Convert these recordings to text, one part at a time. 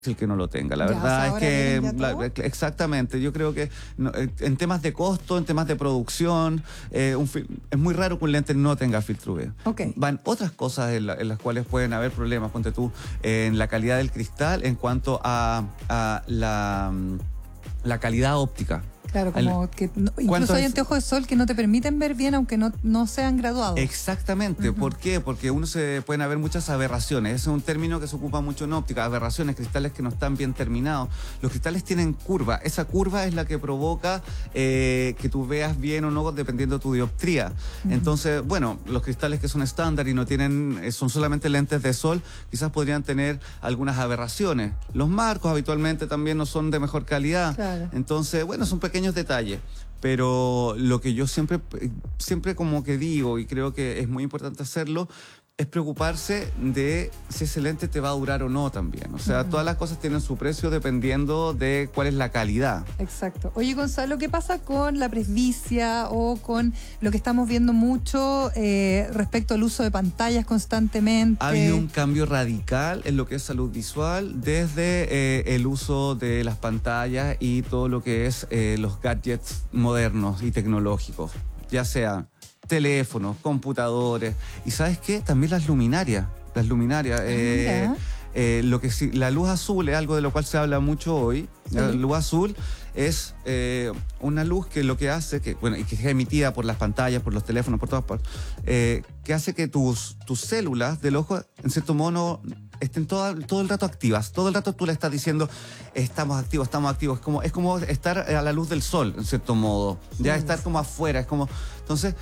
el que no lo tenga. La Ya, o verdad sea, es ahora vienen ya que, todo. exactamente, yo creo que en temas de costo, en temas de producción, es muy raro que un lente no tenga filtro UV. Ok. Van otras cosas en las cuales pueden haber problemas, ponte tú, en la calidad del cristal en cuanto a la calidad óptica. Claro, como que incluso ¿Cuánto hay es? anteojos de sol que no te permiten ver bien aunque no sean graduados. Exactamente. ¿Por qué? Porque pueden haber muchas aberraciones. Ese es un término que se ocupa mucho en óptica. Aberraciones, cristales que no están bien terminados. Los cristales tienen curva. Esa curva es la que provoca que tú veas bien o no dependiendo de tu dioptría. Entonces, bueno, los cristales que son estándar y no tienen, son solamente lentes de sol, quizás podrían tener algunas aberraciones. Los marcos habitualmente también no son de mejor calidad. Claro. Entonces, bueno, son pequeños detalles. Pero lo que yo siempre como que digo, y creo que es muy importante hacerlo, es preocuparse de si ese lente te va a durar o no también. O sea, todas las cosas tienen su precio dependiendo de cuál es la calidad. Exacto. Oye, Gonzalo, ¿qué pasa con la presbicia o con lo que estamos viendo mucho respecto al uso de pantallas constantemente? Ha habido un cambio radical en lo que es salud visual desde el uso de las pantallas y todo lo que es los gadgets modernos y tecnológicos, ya sea teléfonos, computadores y ¿sabes qué? También las luminarias. Mira. La luz azul es algo de lo cual se habla mucho hoy. Sí. La luz azul es una luz que lo que hace, y que es emitida por las pantallas, por los teléfonos, por todas partes, que hace que tus células del ojo, en cierto modo, estén todo el rato activas. Todo el rato tú le estás diciendo, estamos activos. Es como estar a la luz del sol, en cierto modo. Ya estar como afuera. Entonces,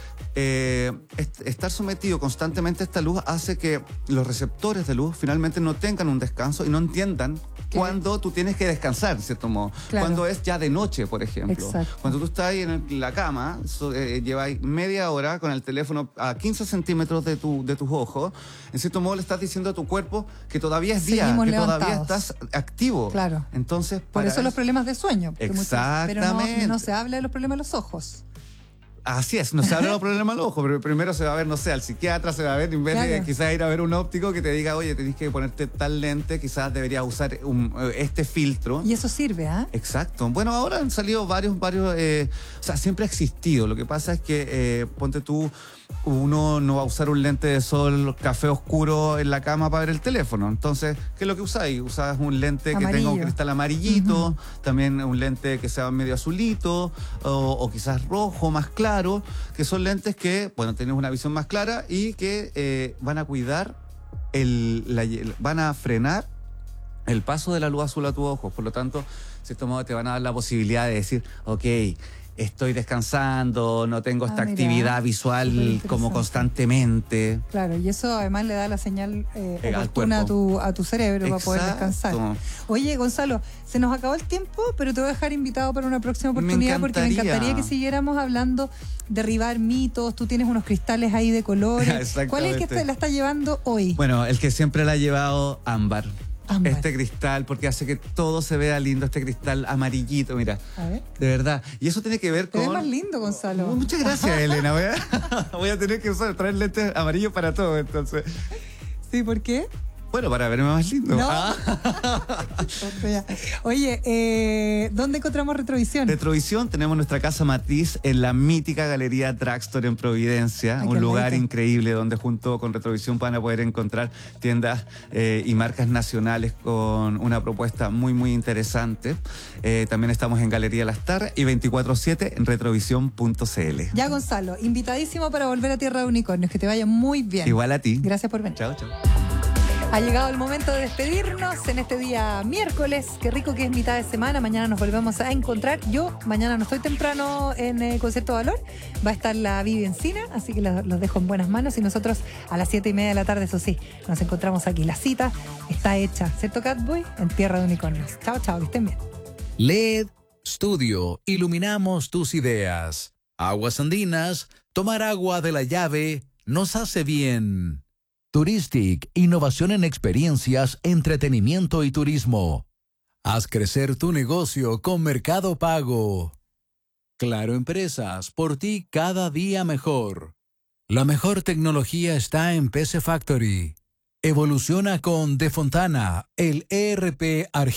estar sometido constantemente a esta luz hace que los receptores de luz finalmente no tengan un descanso y no entiendan cuándo tú tienes que descansar, en cierto modo. Claro. Cuando es ya de noche, por ejemplo. Exacto. Cuando tú estás ahí en la cama, llevas media hora con el teléfono a 15 centímetros de tus ojos, en cierto modo le estás diciendo a tu cuerpo que todavía es día, Seguimos que levantados. todavía estás activo. Claro. Entonces, Por eso los problemas de sueño. Pero Exactamente. no se habla de los problemas de los ojos. Así es, no se habla de los problemas al ojo, pero primero se va a ver, no sé, al psiquiatra se va a ver, en vez de Claro. quizás ir a ver un óptico que te diga, oye, tenés que ponerte tal lente, quizás deberías usar este filtro. Y eso sirve, ¿ah? Exacto. Bueno, ahora han salido varios, o sea, siempre ha existido. Lo que pasa es que, ponte tú, uno no va a usar un lente de sol café oscuro en la cama para ver el teléfono. Entonces, ¿qué es lo que usáis? Usas un lente que tenga un cristal amarillito, también un lente que sea medio azulito, o quizás rojo, más claro, que son lentes que, bueno, tienes una visión más clara y que van a cuidar, van a frenar el paso de la luz azul a tus ojos. Por lo tanto, de cierto modo te van a dar la posibilidad de decir, ok, estoy descansando, no tengo esta actividad visual como constantemente. Claro, y eso además le da la señal Al oportuna a tu cerebro para poder descansar. Oye, Gonzalo, se nos acabó el tiempo, pero te voy a dejar invitado para una próxima oportunidad porque me encantaría que siguiéramos hablando, derribar mitos. Tú tienes unos cristales ahí de colores. ¿Cuál es el que la está llevando hoy? Bueno, el que siempre la ha llevado Ámbar. Ámbar. Este cristal, porque hace que todo se vea lindo, este cristal amarillito, mira. A ver. De verdad. Y eso tiene que ver con... Te ves más lindo, Gonzalo. Muchas gracias, Elena. Voy a tener que traer lentes amarillos para todo, entonces. ¿Sí? ¿Por qué? Bueno, para verme más lindo. No. Oye, ¿dónde encontramos Retrovisión? Retrovisión, tenemos nuestra casa matriz en la mítica Galería Drugstore en Providencia, un lugar increíble donde junto con Retrovisión van a poder encontrar tiendas y marcas nacionales con una propuesta muy, muy interesante. También estamos en Galería Las Tarras y 24/7 en retrovisión.cl. Ya, Gonzalo, invitadísimo para volver a Tierra de Unicornios. Que te vaya muy bien. Igual a ti. Gracias por venir. Chao, chao. Ha llegado el momento de despedirnos en este día miércoles. Qué rico que es mitad de semana. Mañana nos volvemos a encontrar. Yo mañana no estoy temprano en el Concierto Valor. Va a estar la Vivi Encina, así que los dejo en buenas manos. Y nosotros a las 7:30 de la tarde, eso sí, nos encontramos aquí. La cita está hecha, ¿cierto, Catboy? En Tierra de Unicornios. Chao, chao, que estén bien. LED Studio, iluminamos tus ideas. Aguas Andinas, tomar agua de la llave nos hace bien. Turistic, innovación en experiencias, entretenimiento y turismo. Haz crecer tu negocio con Mercado Pago. Claro Empresas, por ti cada día mejor. La mejor tecnología está en PC Factory. Evoluciona con De Fontana, el ERP